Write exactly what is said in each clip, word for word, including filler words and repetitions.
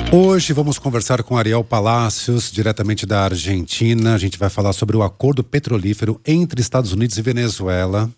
Hoje vamos conversar com Ariel Palacios, diretamente da Argentina. A gente vai falar sobre o acordo petrolífero entre Estados Unidos e Venezuela.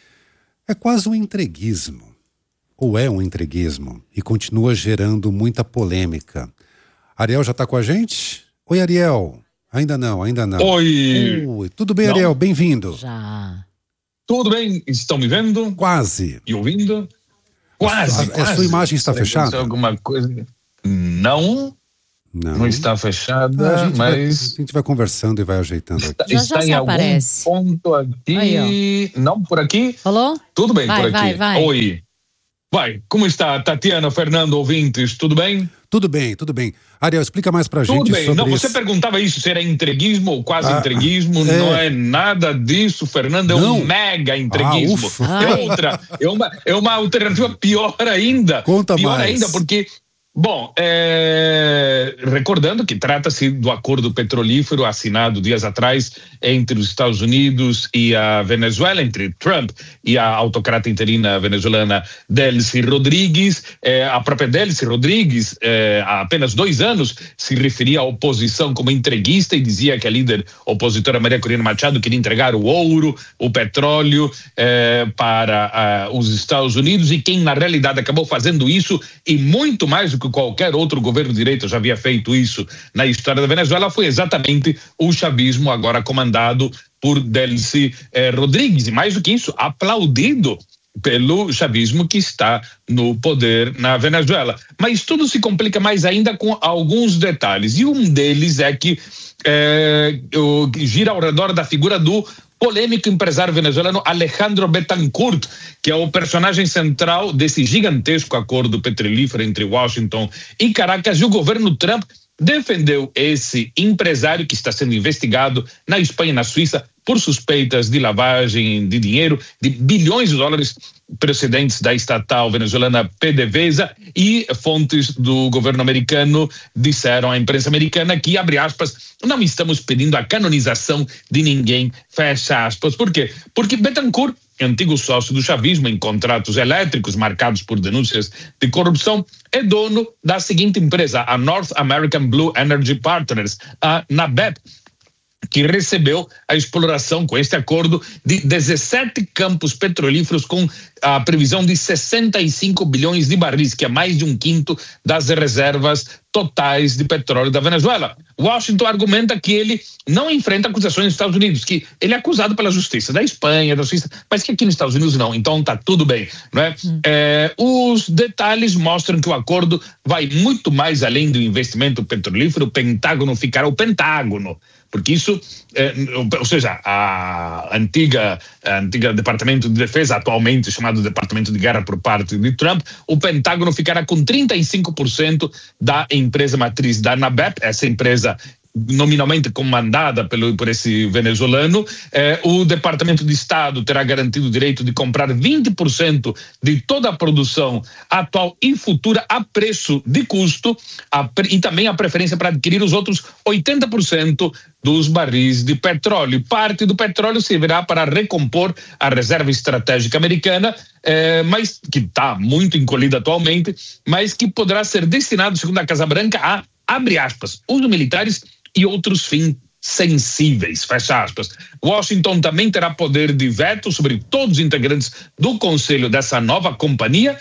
É quase um entreguismo, ou é um entreguismo, e continua gerando muita polêmica. Ariel já está com a gente? Oi, Ariel. Ainda não, ainda não. Oi. Oi. Tudo bem, não. Ariel? Bem-vindo. Já. Tudo bem? Estão me vendo? Quase. E ouvindo? Quase, a, quase. A sua imagem está Será fechada? Alguma coisa... Não, não, não está fechada, ah, a mas... Vai, a gente vai conversando e vai ajeitando aqui. Está, já, está já em algum aparece. ponto aqui. Aí, não, por aqui? Falou? Tudo bem, vai, por aqui. Vai, vai. Oi. Vai, como está, Tatiana, Fernando, ouvintes? Tudo bem? Tudo bem, tudo bem. Ariel, explica mais pra gente Tudo bem. sobre Não, você isso. perguntava isso, se era entreguismo ou quase ah, entreguismo. É... Não é nada disso, Fernando. É não. um mega entreguismo. Ah, é outra. É uma, é uma alternativa pior ainda. Conta pior mais. ainda, porque... Bom, é... recordando que trata-se do acordo petrolífero assinado dias atrás entre os Estados Unidos e a Venezuela, entre Trump e a autocrata interina venezuelana Delcy Rodrigues. É, a própria Delcy Rodrigues, é, há apenas dois anos, se referia à oposição como entreguista e dizia que a líder opositora Maria Corina Machado queria entregar o ouro, o petróleo é, para uh, os Estados Unidos, e quem na realidade acabou fazendo isso, e muito mais do que qualquer outro governo de direita já havia feito isso na história da Venezuela, foi exatamente o chavismo, agora comandado por Delcy eh, Rodrigues, e mais do que isso, aplaudido pelo chavismo que está no poder na Venezuela. Mas tudo se complica mais ainda com alguns detalhes, e um deles é que eh, gira ao redor da figura do polêmico empresário venezuelano Alejandro Betancourt, que é o personagem central desse gigantesco acordo petrolífero entre Washington e Caracas. E o governo Trump defendeu esse empresário, que está sendo investigado na Espanha e na Suíça por suspeitas de lavagem de dinheiro de bilhões de dólares procedentes da estatal venezuelana PDVSA, e fontes do governo americano disseram à imprensa americana que, abre aspas, não estamos pedindo a canonização de ninguém, fecha aspas. Por quê? Porque Betancourt, antigo sócio do chavismo em contratos elétricos marcados por denúncias de corrupção, é dono da seguinte empresa, a North American Blue Energy Partners, a NABEP, que recebeu a exploração com este acordo de dezessete campos petrolíferos com a previsão de sessenta e cinco bilhões de barris, que é mais de um quinto das reservas totais de petróleo da Venezuela. Washington argumenta que ele não enfrenta acusações nos Estados Unidos, que ele é acusado pela justiça da Espanha, da Suíça, mas que aqui nos Estados Unidos não, então tá tudo bem, não é? Hum. É, os detalhes mostram que o acordo vai muito mais além do investimento petrolífero. O Pentágono ficará o Pentágono, porque isso, é, ou seja, a antiga, a antiga Departamento de Defesa, atualmente chamado Departamento de Guerra por parte de Trump, o Pentágono ficará com trinta e cinco por cento da empresa matriz da NABEP, essa empresa nominalmente comandada pelo, por esse venezuelano. Eh, o Departamento de Estado terá garantido o direito de comprar vinte por cento de toda a produção atual e futura a preço de custo, a, e também a preferência para adquirir os outros oitenta por cento dos barris de petróleo. Parte do petróleo servirá para recompor a reserva estratégica americana, eh, mas que está muito encolhida atualmente, mas que poderá ser destinado, segundo a Casa Branca, a, abre aspas, uso militares e outros fins sensíveis, fecha aspas. Washington também terá poder de veto sobre todos os integrantes do conselho dessa nova companhia,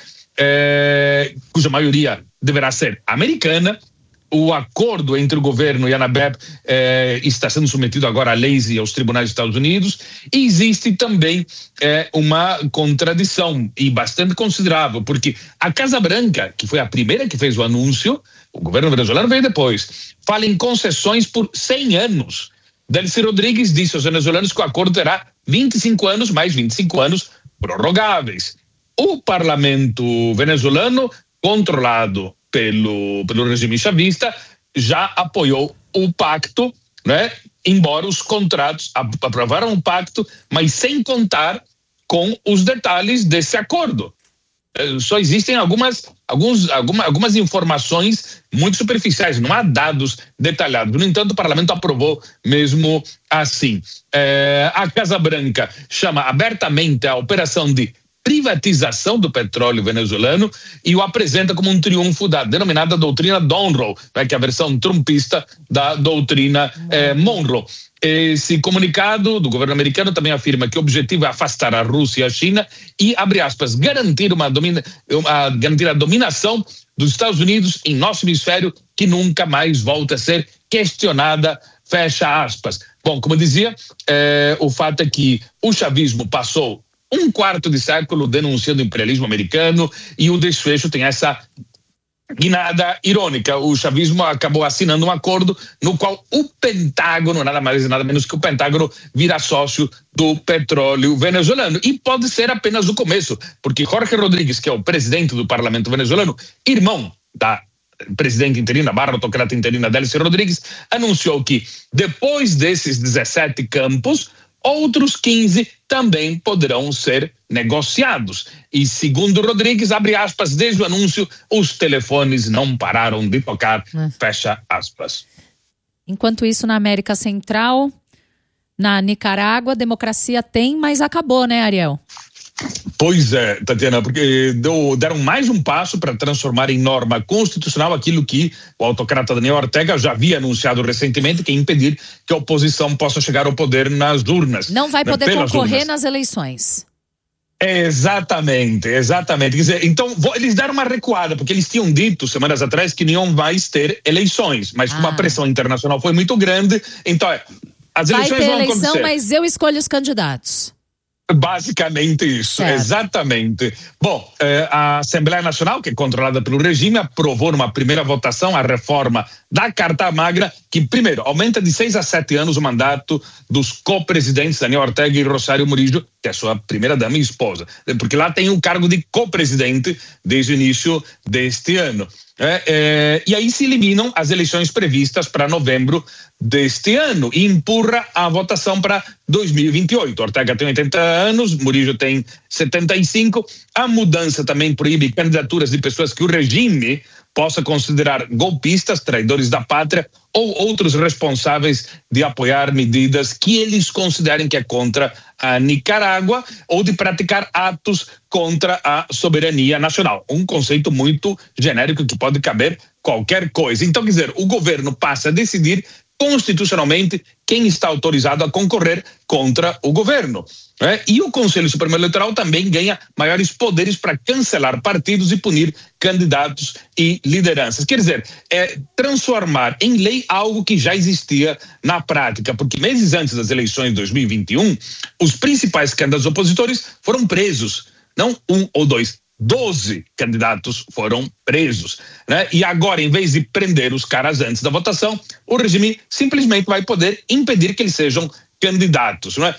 eh, cuja maioria deverá ser americana. O acordo entre o governo e a NABEP eh, está sendo submetido agora a leis e aos tribunais dos Estados Unidos, e existe também eh, uma contradição, e bastante considerável, porque a Casa Branca, que foi a primeira que fez o anúncio, o governo venezuelano veio depois, fala em concessões por cem anos. Delcy Rodrigues disse aos venezuelanos que o acordo terá vinte e cinco anos, mais vinte e cinco anos prorrogáveis. O parlamento venezuelano, controlado pelo, pelo regime chavista, já apoiou o pacto, né? Embora os contratos aprovaram um pacto, mas sem contar com os detalhes desse acordo. Só existem algumas, alguns, alguma, algumas informações muito superficiais, não há dados detalhados. No entanto, o parlamento aprovou mesmo assim. É, a Casa Branca chama abertamente a operação de privatização do petróleo venezuelano e o apresenta como um triunfo da denominada doutrina Monroe, né, que é a versão trumpista da doutrina eh, Monroe. Esse comunicado do governo americano também afirma que o objetivo é afastar a Rússia e a China e, abre aspas, garantir, uma domina, uma, garantir a dominação dos Estados Unidos em nosso hemisfério, que nunca mais volta a ser questionada, fecha aspas. Bom, como eu dizia, eh, o fato é que o chavismo passou um quarto de século denunciando o imperialismo americano e o desfecho tem essa guinada irônica. O chavismo acabou assinando um acordo no qual o Pentágono, nada mais e nada menos que o Pentágono, vira sócio do petróleo venezuelano. E pode ser apenas o começo, porque Jorge Rodríguez, que é o presidente do parlamento venezuelano, irmão da presidente interina, barra autocrata interina Delcy Rodrigues, anunciou que depois desses dezessete campos, outros quinze também poderão ser negociados. E segundo Rodrigues, abre aspas, desde o anúncio, os telefones não pararam de tocar, é. fecha aspas. Enquanto isso, na América Central, na Nicarágua, a democracia tem, mas acabou, né, Ariel? Pois é, Tatiana, porque deu, deram mais um passo para transformar em norma constitucional aquilo que o autocrata Daniel Ortega já havia anunciado recentemente, que é impedir que a oposição possa chegar ao poder nas urnas. Não vai poder né, concorrer urnas. nas eleições. Exatamente, exatamente. Quer dizer, então, eles deram uma recuada, porque eles tinham dito semanas atrás que não mais ter eleições, mas ah. como a pressão internacional foi muito grande, então as vai eleições ter vão eleição, acontecer. mas eu escolho os candidatos. Basicamente isso, certo. Exatamente. Bom, eh, a Assembleia Nacional, que é controlada pelo regime, aprovou numa primeira votação a reforma da Carta Magna, que primeiro aumenta de seis a sete anos o mandato dos co-presidentes Daniel Ortega e Rosário Murillo, que é a sua primeira dama e esposa, porque lá tem o cargo de co-presidente desde o início deste ano. É, é, e aí se eliminam as eleições previstas para novembro deste ano e empurra a votação para dois mil e vinte e oito. Ortega tem oitenta anos, Murillo tem setenta e cinco. A mudança também proíbe candidaturas de pessoas que o regime possa considerar golpistas, traidores da pátria ou outros responsáveis de apoiar medidas que eles considerem que é contra a Nicarágua ou de praticar atos contra a soberania nacional. Um conceito muito genérico que pode caber qualquer coisa. Então, quer dizer, o governo passa a decidir constitucionalmente quem está autorizado a concorrer contra o governo. Né? E o Conselho Supremo Eleitoral também ganha maiores poderes para cancelar partidos e punir candidatos e lideranças. Quer dizer, é transformar em lei algo que já existia na prática, porque meses antes das eleições de dois mil e vinte e um, os principais candidatos opositores foram presos, não um ou dois, doze candidatos foram presos, né? E agora, em vez de prender os caras antes da votação, o regime simplesmente vai poder impedir que eles sejam candidatos, né?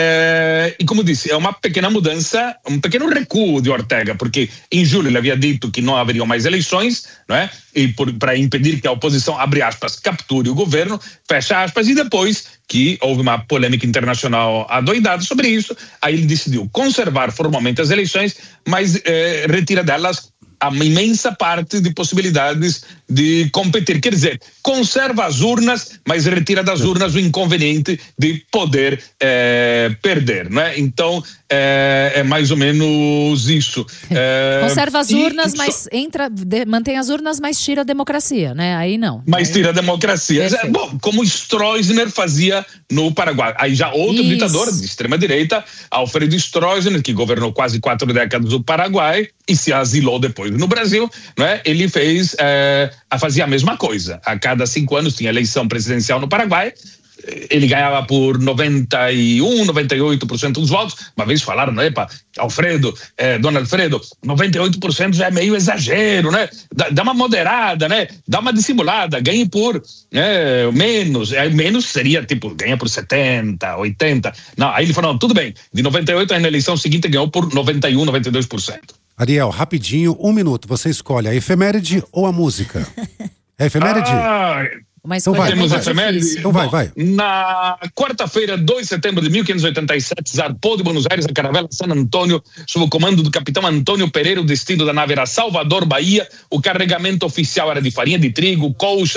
É, e como disse, é uma pequena mudança, um pequeno recuo de Ortega, porque em julho ele havia dito que não haveriam mais eleições, não é? E para impedir que a oposição, abre aspas, capture o governo, fecha aspas, e depois que houve uma polêmica internacional adoidada sobre isso, aí ele decidiu conservar formalmente as eleições, mas é, retira delas a imensa parte de possibilidades de competir. Quer dizer, conserva as urnas, mas retira das urnas o inconveniente de poder é, perder, né? Então, é, é mais ou menos isso. É, conserva as urnas, e, mas entra, de, mantém as urnas, mas tira a democracia, né? Aí não. Mas aí... tira a democracia. Perfeito. Bom, como Stroessner fazia no Paraguai. Aí já outro isso. ditador de extrema-direita, Alfredo Stroessner, que governou quase quatro décadas o Paraguai e se asilou depois no Brasil, né? Ele fez, é, fazia a mesma coisa. A cada cinco anos tinha eleição presidencial no Paraguai. Ele ganhava por noventa e um, noventa e oito por cento dos votos. Uma vez falaram, né, epa, Alfredo, eh, Dona Alfredo, noventa e oito por cento já é meio exagero, né? Dá, dá uma moderada, né? Dá uma dissimulada, ganhe por né, menos. Aí menos seria, tipo, ganha por setenta, oitenta. Não, aí ele falou, não, tudo bem. De noventa e oito, aí na eleição seguinte ganhou por noventa e um, noventa e dois por cento. Ariel, rapidinho, um minuto. Você escolhe a efeméride ou a música? É efeméride? Ah, Mas então vai. Temos efeméride. Então vai, vai. Na quarta-feira, dois de setembro de mil quinhentos e oitenta e sete, zarpou de Buenos Aires a caravela San Antônio, sob o comando do capitão Antônio Pereira. O destino da nave era Salvador, Bahia. O carregamento oficial era de farinha de trigo, colchas,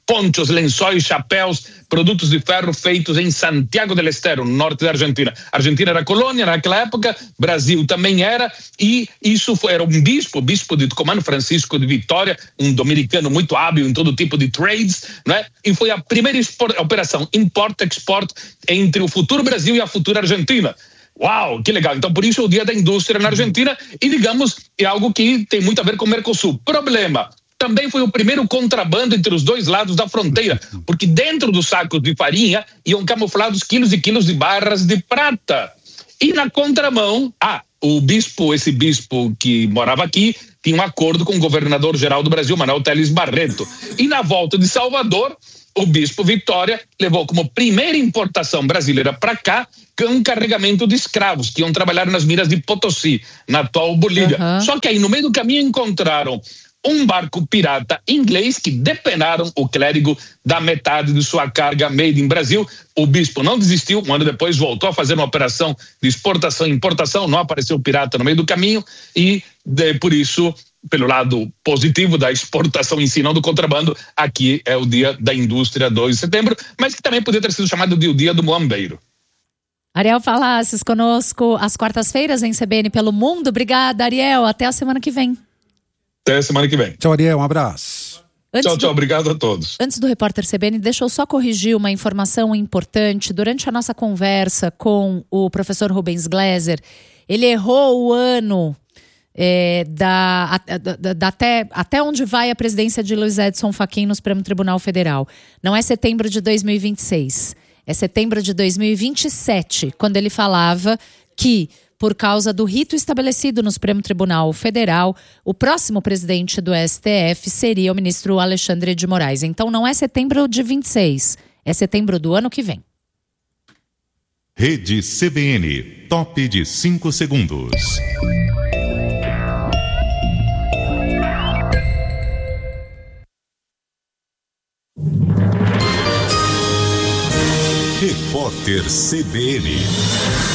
ponchos, lençóis, chapéus, produtos de ferro feitos em Santiago del Estero, no norte da Argentina. A Argentina era colônia naquela época, Brasil também era, e isso foi, era um bispo, bispo de Tucumã, Francisco de Vitória, um dominicano muito hábil em todo tipo de trades, né? E foi a primeira export, operação import-export entre o futuro Brasil e a futura Argentina. Uau, que legal. Então, por isso, o Dia da Indústria na Argentina, e digamos, é algo que tem muito a ver com o Mercosul. Problema: também foi o primeiro contrabando entre os dois lados da fronteira, porque dentro dos sacos de farinha iam camuflados quilos e quilos de barras de prata. E na contramão, ah, o bispo, esse bispo que morava aqui, tinha um acordo com o governador-geral do Brasil, Manuel Teles Barreto. E na volta de Salvador, o bispo Vitória levou como primeira importação brasileira para cá um carregamento de escravos que iam trabalhar nas minas de Potosí, na atual Bolívia. Uhum. Só que aí no meio do caminho encontraram um barco pirata inglês que depenaram o clérigo da metade de sua carga made in Brasil. O bispo não desistiu, um ano depois voltou a fazer uma operação de exportação e importação, não apareceu pirata no meio do caminho, e de, por isso, pelo lado positivo da exportação em si, não do contrabando, aqui é o Dia da Indústria, dois de setembro, mas que também poderia ter sido chamado de o Dia do Muambeiro. Ariel Palacios conosco às quartas-feiras em C B N pelo Mundo. Obrigada, Ariel. Até a semana que vem. Até a semana que vem. Tchau, Ariel. Um abraço. Antes tchau, tchau. Do... Obrigado a todos. Antes do repórter C B N, deixa eu só corrigir uma informação importante. Durante a nossa conversa com o professor Rubens Gleiser, ele errou o ano é, da, da, da, até, até onde vai a presidência de Luiz Edson Fachin no Supremo Tribunal Federal. Não é setembro de dois mil e vinte e seis. É setembro de dois mil e vinte e sete, quando ele falava que, por causa do rito estabelecido no Supremo Tribunal Federal, o próximo presidente do S T F seria o ministro Alexandre de Moraes. Então não é setembro de vinte e seis, é setembro do ano que vem. Rede C B N, top de cinco segundos. Repórter C B N.